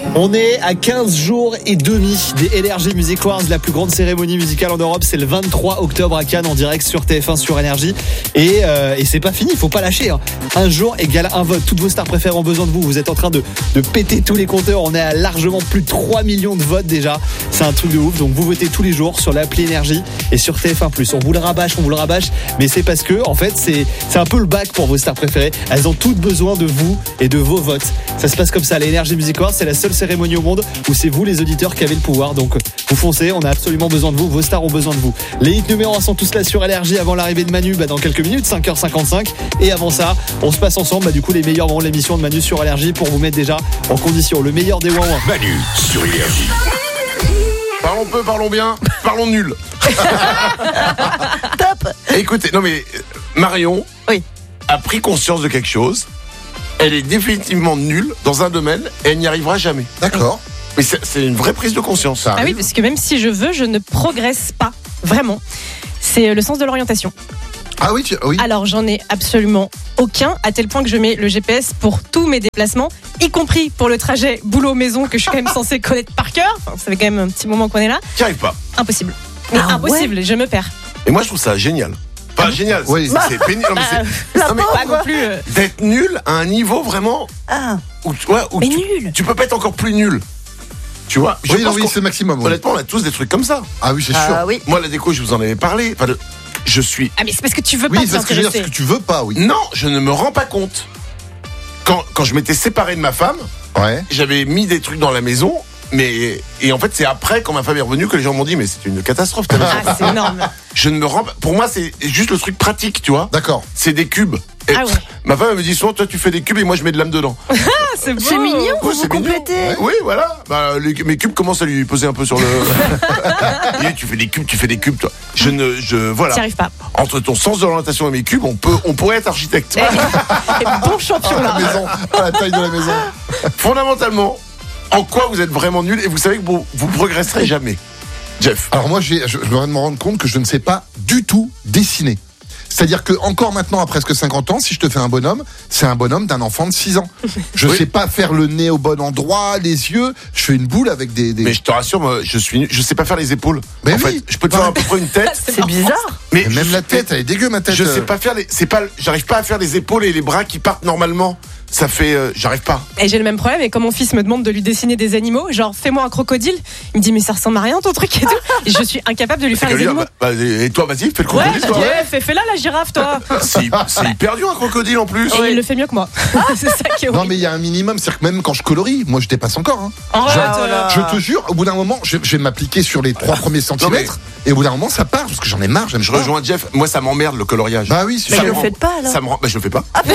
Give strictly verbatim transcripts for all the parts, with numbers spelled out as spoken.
On est à quinze jours et demi des L R G Music Awards, la plus grande cérémonie musicale en Europe. C'est le vingt-trois octobre à Cannes en direct sur T F un sur Énergie. Et, euh, et c'est pas fini, il faut pas lâcher. Hein. Un jour égale un vote. Toutes vos stars préférées ont besoin de vous. Vous êtes en train de, de péter tous les compteurs. On est à largement plus de trois millions de votes déjà. C'est un truc de ouf. Donc vous votez tous les jours sur l'appli Énergie et sur T F un plus. On vous le rabâche, on vous le rabâche. Mais c'est parce que, en fait, c'est, c'est un peu le bac pour vos stars préférées. Elles ont toutes besoin de vous et de vos votes. Ça se passe comme ça. Les L R G Music Awards, c'est la seule cérémonie au monde où c'est vous les auditeurs qui avez le pouvoir. Donc vous foncez, on a absolument besoin de vous, vos stars ont besoin de vous. Les hits numéro un sont tous là sur L R G avant l'arrivée de Manu bah, dans quelques minutes, cinq heures cinquante-cinq. Et avant ça, on se passe ensemble bah, du coup les meilleurs moments de l'émission de Manu sur L R G pour vous mettre déjà en condition. Le meilleur des ouin ouin. Manu sur Énergie. Parlons peu, parlons bien, parlons nul. Top. Écoutez, non mais Marion Oui. a pris conscience de quelque chose. Elle est définitivement nulle dans un domaine et elle n'y arrivera jamais. D'accord. Mais c'est, c'est une vraie prise de conscience. Ça Ah oui, parce que même si je veux, je ne progresse pas vraiment. C'est le sens de l'orientation. Ah oui, tu, oui. Alors j'en ai absolument aucun, à tel point que je mets le G P S pour tous mes déplacements, y compris pour le trajet boulot-maison que je suis quand même censée connaître par cœur. Enfin, ça fait quand même un petit moment qu'on est là. T'y arrives pas. Impossible. Mais Ah impossible, je me perds. Et moi je trouve ça génial. Enfin génial, c'est, Oui. c'est, c'est pénible. Non, mais Bah, c'est, non, mais pas non plus. euh, d'être nul à un niveau vraiment Ah. où, tu vois, où Mais tu, nul. tu peux pas être encore plus nul. Tu vois, je Oui, non, pense oui, qu'on- c'est le maximum. Oui. honnêtement, on a tous des trucs comme ça. Ah oui, c'est sûr. Ah oui. Moi, la déco, je vous en avais parlé. Enfin, le- je suis. Ah mais c'est parce que tu veux Oui, pas c'est ce que je veux dire, t'intéresser. ce que tu veux pas, oui. Non, je ne me rends pas compte. Quand, quand je m'étais séparé de ma femme, Ouais. j'avais mis des trucs dans la maison, mais et en fait, c'est après, quand ma femme est revenue, que les gens m'ont dit, mais c'est une catastrophe. ta maison. Ah c'est énorme. Je ne me rends pas. Pour moi, c'est juste le truc pratique, tu vois. D'accord. C'est des cubes. Et Ah ouais. ma femme elle me dit souvent, toi, tu fais des cubes et moi, je mets de l'âme dedans. Ah, c'est beau. C'est mignon, Ouais, vous c'est vous mignon. complétez. Oui, voilà. Bah, les- mes cubes commencent à lui poser un peu sur le. Et tu fais des cubes, tu fais des cubes, toi. Je ne, je voilà. T'y arrives pas. Entre ton sens de l'orientation et mes cubes, on peut, on pourrait être architecte. Et bon champion À la là. maison, à la taille de la maison. Fondamentalement, en quoi vous êtes vraiment nul et vous savez que vous, vous progresserez jamais. Jeff. Alors moi, j'ai, je, je viens de me rendre compte que je ne sais pas du tout dessiner. C'est-à-dire que encore maintenant, à presque cinquante ans, si je te fais un bonhomme, c'est un bonhomme d'un enfant de six ans. Je Oui. sais pas faire le nez au bon endroit, les yeux. Je fais une boule avec des. des... Mais je te rassure, moi, je suis, nul. Je sais pas faire les épaules. Mais en oui. fait, je peux te faire à peu près une tête, C'est bizarre. mais Et même je- la tête, elle est dégueu, ma tête. Je euh. sais pas faire les, c'est pas, j'arrive pas à faire les épaules et les bras qui partent normalement. Ça fait, euh, j'arrive pas. Et j'ai le même problème, et quand mon fils me demande de lui dessiner des animaux, genre fais-moi un crocodile, il me dit mais ça ressemble à rien ton truc et tout. Et je suis incapable de lui faire Que les lui, animaux. bah, bah, et toi, vas-y, fais le Ouais, crocodile, toi. ouais, fais, fais là la girafe toi. C'est, c'est hyper dur un crocodile en plus. Et il le fait mieux que moi. C'est ça qui est Non horrible. mais il y a un minimum, c'est-à-dire que même quand je colorie, moi je dépasse encore. Hein. Arrête, Oh là. euh, Je te jure, au bout d'un moment, je, je vais m'appliquer sur les trois premiers centimètres, et au bout d'un moment, ça part parce que j'en ai marre. J'aime Je pas. rejoins Jeff. Moi, ça m'emmerde le coloriage. Bah oui, c'est Mais Ça ne me le rend- faites pas alors. Ça me rend. Bah, je le fais pas. Ah,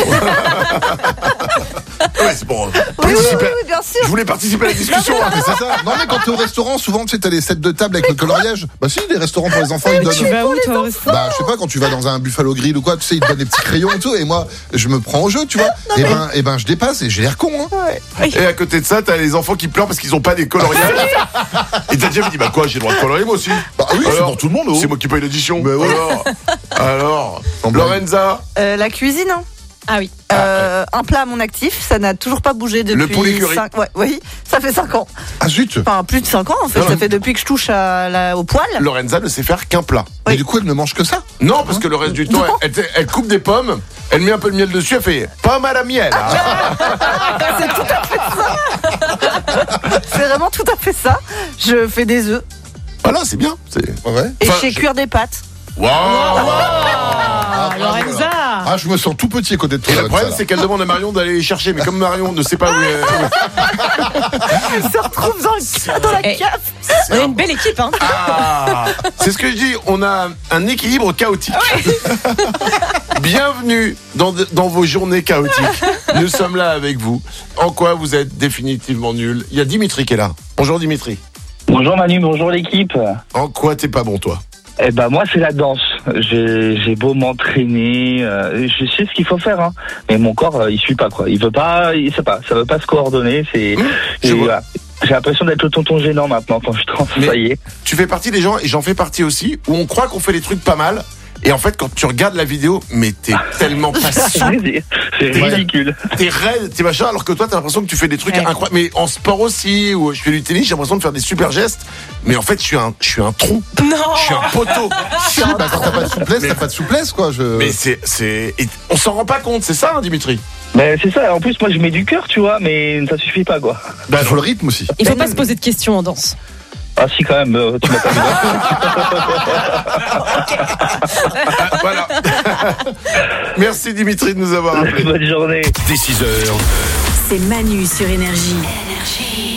Ouais, c'est pour euh, Oui, oui, oui, participer. oui, bien sûr. Je voulais participer à la discussion. Mais c'est ça. Non mais quand t'es au restaurant, souvent tu sais t'as les sets de table avec le coloriage. Bah si, les restaurants pour les enfants ils mais donnent. tu vas où toi au resto? Bah je sais pas, quand tu vas dans un Buffalo Grill ou quoi, tu sais ils te donnent des petits crayons et tout, et moi je me prends au jeu, tu vois. Et ben et ben je dépasse et j'ai l'air con. Hein. Et à côté de ça, t'as les enfants qui pleurent parce qu'ils ont pas des coloriages. Et t'as Jeff dit bah quoi, j'ai le droit de colorier moi aussi. Bah oui, c'est Alors, pour tout le monde. Oh. C'est moi qui paye l'édition. Mais ouais. Alors, alors, Sans blague. Lorenza, Euh, la cuisine, hein. Ah oui. Euh, un plat à mon actif, ça n'a toujours pas bougé depuis. Le poulet curry. cinq Ouais, oui, ça fait cinq ans. Ah zut. Enfin, plus de cinq ans en fait. Non, Ça non. fait depuis que je touche à la, au poil. Lorenza ne sait faire qu'un plat. Mais Oui. du coup elle ne mange que ça. Non, parce que le reste du temps, elle, elle- elle coupe des pommes, elle met un peu de miel dessus, elle fait pomme à la miel. Ah. C'est tout à fait ça. C'est vraiment tout à fait ça. Je fais des œufs Voilà, c'est bien. C'est... Ouais. et Enfin, je sais je- cuire des pâtes. Waouh. Ah, bravo, Lorenza. Ah je me sens tout petit à côté de toi. Et le Lorenza, problème, là. c'est qu'elle demande à Marion d'aller les chercher, mais comme Marion ne sait pas où elle Elle se retrouve dans, le, dans la Eh. cave. On a une belle équipe hein. Ah, c'est ce que je dis, on a un équilibre chaotique. Bienvenue dans, dans vos journées chaotiques. Nous sommes là avec vous. En quoi vous êtes définitivement nul? Il y a Dimitri qui est là. Bonjour Dimitri. Bonjour Manu, bonjour l'équipe. En quoi t'es pas bon toi? Eh ben moi c'est la danse. J'ai j'ai beau m'entraîner, euh, je sais ce qu'il faut faire, hein. Mais mon corps euh, il suit pas quoi. Il veut pas, il sait pas, ça veut pas se coordonner. C'est, Mmh, je et vois. voilà. J'ai l'impression d'être le tonton gênant maintenant quand je danse. Mais- Ça y est. Tu fais partie des gens, et j'en fais partie aussi, où on croit qu'on fait les trucs pas mal, Et en fait, quand tu regardes la vidéo, mais t'es tellement pas souple. C'est c'est ridicule. T'es raide, t'es machin, alors que toi, t'as l'impression que tu fais des trucs Ouais. incroyables. Mais en sport aussi, où je fais du tennis, j'ai l'impression de faire des super gestes. Mais en fait, je suis un, je suis un tronc. Non. Je suis un poteau. Si, bah, quand t'as pas de souplesse, Mais- t'as pas de souplesse, quoi. Je... Mais c'est, c'est, et on s'en rend pas compte, c'est ça, hein, Dimitri? Mais c'est ça. En plus, moi, je mets du cœur, tu vois, mais ça suffit pas, quoi. Bah, faut le rythme aussi. Il faut pas se poser de questions en danse. Ah si, quand même. euh, tu m'as pas vu. Ah, voilà. Merci Dimitri de nous avoir appelés. Bonne journée. Dès six heures. C'est Manu sur Énergie.